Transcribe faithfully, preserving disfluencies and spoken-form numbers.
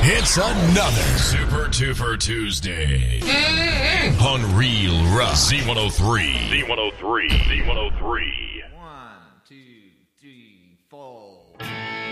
It's another Super Tufer Tuesday on Real Rock Z one oh three. Z one oh three. Z one oh three. One, two, three, four.